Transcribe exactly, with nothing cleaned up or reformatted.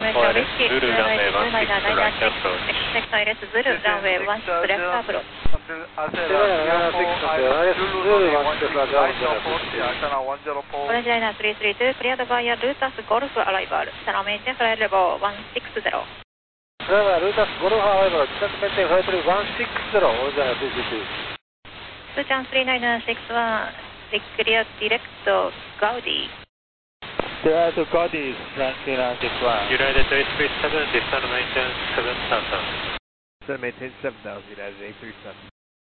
Zulu runway one six right approach. Expect I S Zulu runway one six left approach. Orange Liner three three two cleared via Lutas Golf arrival. Channel maintain flight level one six zero. Lutas Golf arrival, channel maintain flight level one six zero. Orange Liner three three two. Suchan three nine six one, clear direct Gaudi. Direct Gaudi, three nine six one. United eight three seven, descend maintenance seven thousand. Descend maintenance seven thousand, United eight three seven.